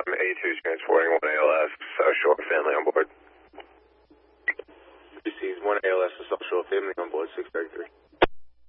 A2 transporting 1 ALS, South Shore family on board. Receives 1 ALS to South Shore family on board 633.